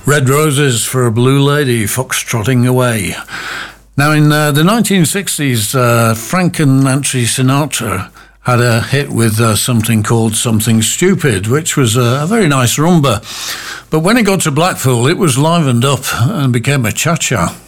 Red Roses for a Blue Lady, foxtrotting away. Now, in the 1960s, Frank and Nancy Sinatra had a hit with something called Something Stupid, which was a very nice rumba. But when it got to Blackpool, it was livened up and became a cha-cha.